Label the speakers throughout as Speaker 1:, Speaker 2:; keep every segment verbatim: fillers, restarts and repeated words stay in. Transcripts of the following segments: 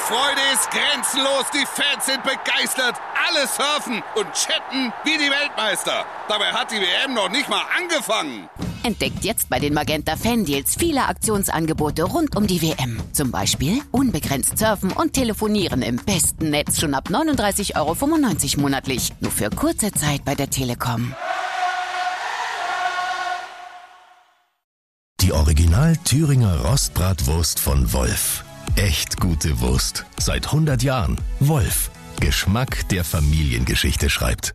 Speaker 1: Freude ist grenzenlos, die Fans sind begeistert, alle surfen und chatten wie die Weltmeister. Dabei hat die W M noch nicht mal angefangen.
Speaker 2: Entdeckt jetzt bei den Magenta Fan Deals viele Aktionsangebote rund um die W M. Zum Beispiel unbegrenzt surfen und telefonieren im besten Netz schon ab neununddreißig Euro fünfundneunzig monatlich. Nur für kurze Zeit bei der Telekom.
Speaker 3: Die Original Thüringer Rostbratwurst von Wolf. Echt gute Wurst. Seit hundert Jahren. Wolf. Geschmack, der Familiengeschichte schreibt.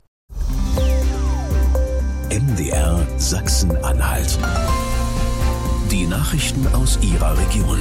Speaker 4: M D R Sachsen-Anhalt. Die Nachrichten aus Ihrer Region.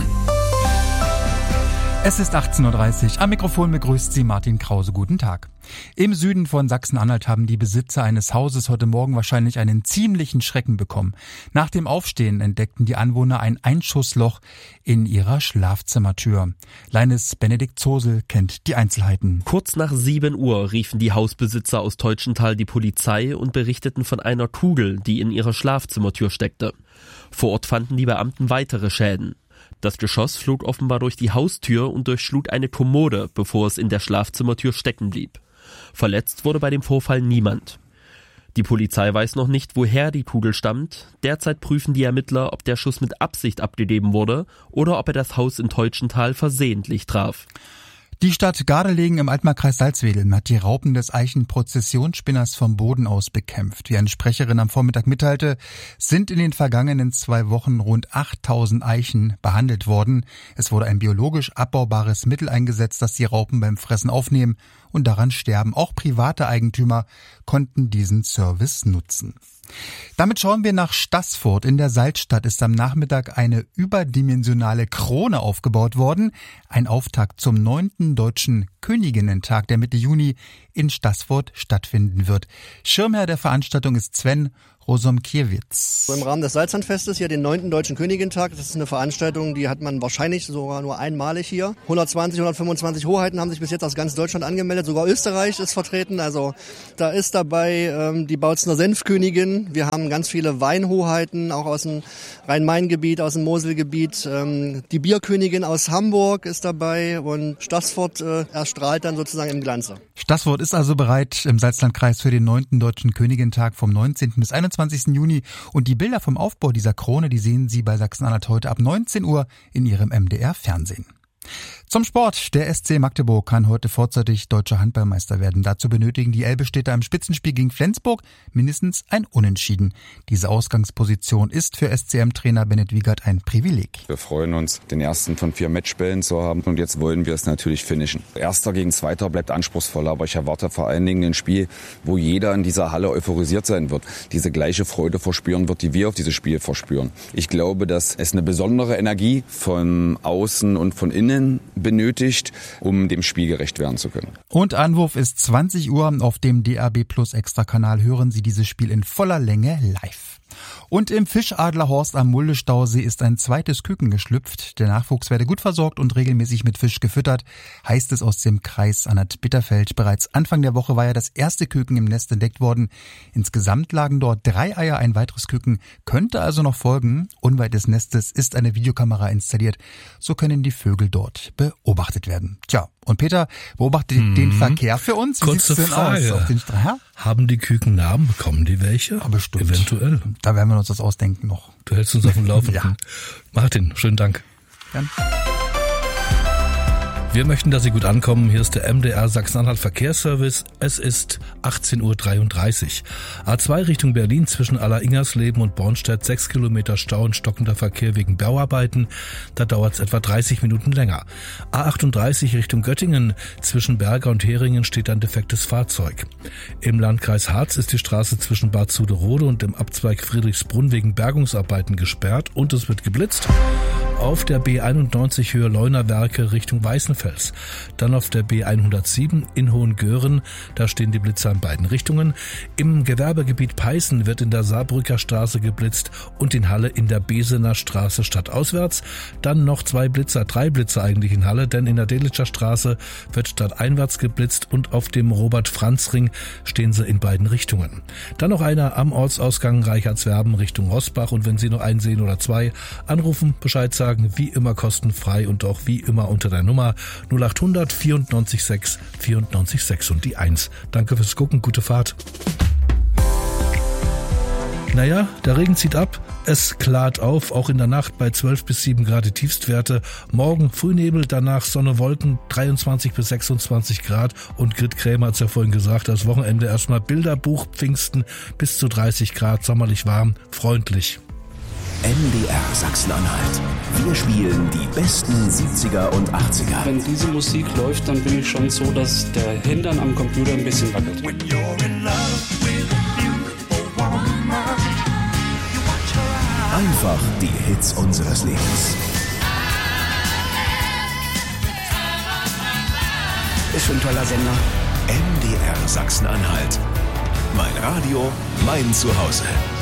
Speaker 5: Es ist achtzehn Uhr dreißig. Am Mikrofon begrüßt Sie Martin Krause. Guten Tag. Im Süden von Sachsen-Anhalt haben die Besitzer eines Hauses heute Morgen wahrscheinlich einen ziemlichen Schrecken bekommen. Nach dem Aufstehen entdeckten die Anwohner ein Einschussloch in ihrer Schlafzimmertür. Leines Benedikt Zosel kennt die Einzelheiten.
Speaker 6: Kurz nach sieben Uhr riefen die Hausbesitzer aus Teutschenthal die Polizei und berichteten von einer Kugel, die in ihrer Schlafzimmertür steckte. Vor Ort fanden die Beamten weitere Schäden. Das Geschoss flog offenbar durch die Haustür und durchschlug eine Kommode, bevor es in der Schlafzimmertür stecken blieb. Verletzt wurde bei dem Vorfall niemand. Die Polizei weiß noch nicht, woher die Kugel stammt. Derzeit prüfen die Ermittler, ob der Schuss mit Absicht abgegeben wurde oder ob er das Haus in Teutschenthal versehentlich traf.
Speaker 5: Die Stadt Gardelegen im Altmarkkreis Salzwedel hat die Raupen des Eichen-Prozessionsspinners vom Boden aus bekämpft. Wie eine Sprecherin am Vormittag mitteilte, sind in den vergangenen zwei Wochen rund achttausend Eichen behandelt worden. Es wurde ein biologisch abbaubares Mittel eingesetzt, das die Raupen beim Fressen aufnehmen und daran sterben. Auch private Eigentümer konnten diesen Service nutzen. Damit schauen wir nach Staßfurt. In der Salzstadt ist am Nachmittag eine überdimensionale Krone aufgebaut worden. Ein Auftakt zum neunten Deutschen Königinnentag, der Mitte Juni in Staßfurt stattfinden wird. Schirmherr der Veranstaltung ist Sven Rosomkiewicz.
Speaker 7: Im Rahmen des Salzhandfestes hier den neunten Deutschen Königinnentag. Das ist eine Veranstaltung, die hat man wahrscheinlich sogar nur einmalig hier. hundertzwanzig, hundertfünfundzwanzig Hoheiten haben sich bis jetzt aus ganz Deutschland angemeldet. Sogar Österreich ist vertreten. Also da ist dabei ähm, die Bautzener Senfkönigin. Wir haben ganz viele Weinhoheiten, auch aus dem Rhein-Main-Gebiet, aus dem Moselgebiet. Ähm, die Bierkönigin aus Hamburg ist dabei und Staßfurt äh, erstrahlt dann sozusagen im Glanze.
Speaker 5: Staßfurt ist also bereit im Salzlandkreis für den neunten Deutschen Königinnentag vom neunzehnten bis einundzwanzigsten Juni. Und die Bilder vom Aufbau dieser Krone, die sehen Sie bei Sachsen-Anhalt heute ab neunzehn Uhr in Ihrem M D R-Fernsehen. Zum Sport. Der S C Magdeburg kann heute vorzeitig deutscher Handballmeister werden. Dazu benötigen die Elbe-Städter im Spitzenspiel gegen Flensburg mindestens ein Unentschieden. Diese Ausgangsposition ist für S C M-Trainer Bennett Wiegert ein Privileg.
Speaker 8: Wir freuen uns, den ersten von vier Matchbällen zu haben und jetzt wollen wir es natürlich finishen. Erster gegen Zweiter bleibt anspruchsvoll, aber ich erwarte vor allen Dingen ein Spiel, wo jeder in dieser Halle euphorisiert sein wird, diese gleiche Freude verspüren wird, die wir auf dieses Spiel verspüren. Ich glaube, dass es eine besondere Energie von außen und von innen benötigt, um dem Spiel gerecht werden zu können.
Speaker 5: Und Anwurf ist zwanzig Uhr. Auf dem D A B Plus Extra-Kanal hören Sie dieses Spiel in voller Länge live. Und im Fischadlerhorst am Mulde-Stausee ist ein zweites Küken geschlüpft. Der Nachwuchs werde gut versorgt und regelmäßig mit Fisch gefüttert, heißt es aus dem Kreis Anhalt-Bitterfeld. Bereits Anfang der Woche war ja das erste Küken im Nest entdeckt worden. Insgesamt lagen dort drei Eier, ein weiteres Küken könnte also noch folgen. Unweit des Nestes ist eine Videokamera installiert. So können die Vögel dort beobachtet werden. Tja, und Peter beobachtet hm. den Verkehr für uns. Wie
Speaker 9: Kurze
Speaker 5: sieht's denn
Speaker 9: Frage.
Speaker 5: aus auf den Stra-
Speaker 9: Haben die Küken Namen? Bekommen die welche?
Speaker 5: Aber bestimmt.
Speaker 9: Eventuell.
Speaker 5: Da werden wir uns das ausdenken noch.
Speaker 9: Du hältst uns auf dem Laufenden.
Speaker 5: Ja.
Speaker 9: Martin, schönen Dank.
Speaker 5: Gern.
Speaker 9: Wir möchten, dass Sie gut ankommen. Hier ist der M D R Sachsen-Anhalt Verkehrsservice. Es ist achtzehn Uhr dreiunddreißig. A zwei Richtung Berlin zwischen Aller-Ingersleben und Bornstedt. Sechs Kilometer Stau und stockender Verkehr wegen Bauarbeiten. Da dauert es etwa dreißig Minuten länger. A achtunddreißig Richtung Göttingen. Zwischen Berger und Heringen steht ein defektes Fahrzeug. Im Landkreis Harz ist die Straße zwischen Bad Zuderode und dem Abzweig Friedrichsbrunn wegen Bergungsarbeiten gesperrt und es wird geblitzt. Auf der B einundneunzig Höhe Leunawerke Richtung Weißenfels. Dann auf der B hundertsieben in Hohengören, da stehen die Blitzer in beiden Richtungen. Im Gewerbegebiet Peißen wird in der Saarbrücker Straße geblitzt und in Halle in der Besener Straße stadtauswärts. Dann noch zwei Blitzer, drei Blitzer eigentlich in Halle, denn in der Delitscher Straße wird stadteinwärts geblitzt und auf dem Robert-Franz-Ring stehen sie in beiden Richtungen. Dann noch einer am Ortsausgang Reichertswerben Richtung Rosbach und wenn Sie noch einen sehen oder zwei, anrufen, Bescheid sagen. Geburtstagen wie immer kostenfrei und auch wie immer unter der Nummer null acht hundert vierundneunzig sechs vierundneunzig sechs und die eins. Danke fürs Gucken, gute Fahrt. Naja, der Regen zieht ab, es klart auf, auch in der Nacht bei zwölf bis sieben Grad die Tiefstwerte. Morgen Frühnebel, danach Sonne, Wolken, dreiundzwanzig bis sechsundzwanzig Grad. Und Grit Krämer hat's ja vorhin gesagt, das Wochenende erstmal Bilderbuch, Pfingsten bis zu dreißig Grad, sommerlich warm, freundlich.
Speaker 4: M D R Sachsen-Anhalt. Wir spielen die besten siebziger und achtziger.
Speaker 10: Wenn diese Musik läuft, dann bin ich schon so, dass der Hintern am Computer ein bisschen wackelt.
Speaker 4: Einfach die Hits unseres Lebens.
Speaker 10: Ist schon ein toller Sender.
Speaker 4: M D R Sachsen-Anhalt. Mein Radio, mein Zuhause.